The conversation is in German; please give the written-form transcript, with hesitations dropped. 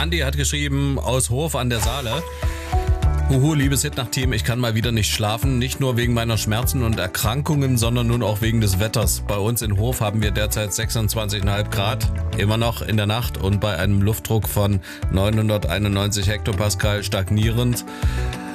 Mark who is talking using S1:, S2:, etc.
S1: Andi hat geschrieben, aus Hof an der Saale. Huhu, liebes Hitnacht-Team, ich kann mal wieder nicht schlafen, nicht nur wegen meiner Schmerzen und Erkrankungen, sondern nun auch wegen des Wetters. Bei uns in Hof haben wir derzeit 26,5 Grad, immer noch in der Nacht und bei einem Luftdruck von 991 Hektopascal stagnierend.